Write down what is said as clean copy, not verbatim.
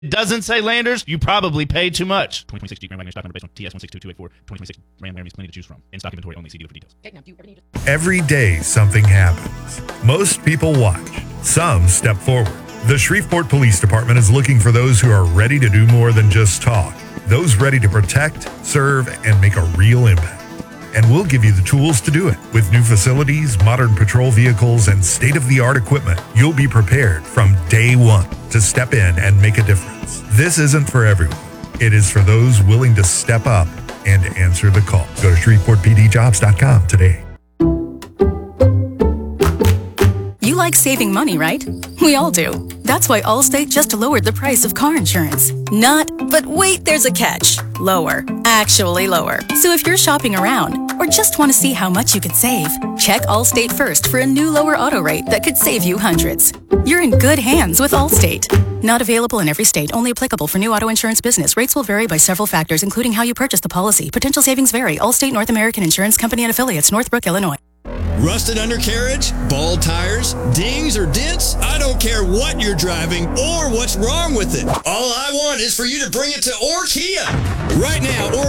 doesn't say Landers, you probably paid too much. 2026 Jeep Grand Wagoneer stock number based on TS162284. 2026 Ram Laramie's plenty to choose from. In stock inventory only. See dealer for details. Every day something happens. Most people watch. Some step forward. The Shreveport Police Department is looking for those who are ready to do more than just talk. Those ready to protect, serve, and make a real impact. And we'll give you the tools to do it. With new facilities, modern patrol vehicles, and state-of-the-art equipment, you'll be prepared from day one to step in and make a difference. This isn't for everyone. It is for those willing to step up and answer the call. Go to ShreveportPDJobs.com today. You like saving money, right? We all do. That's why Allstate just lowered the price of car insurance. But wait, there's a catch. Lower. Actually lower. So if you're shopping around or just want to see how much you could save, check Allstate first for a new lower auto rate that could save you hundreds. You're in good hands with Allstate. Not available in every state. Only applicable for new auto insurance business. Rates will vary by several factors, including how you purchase the policy. Potential savings vary. Allstate North American Insurance Company and Affiliates, Northbrook, Illinois. Rusted undercarriage, bald tires, dings or dents? I don't care what you're driving or what's wrong with it. All I want is for you to bring it to Orkia. Right now,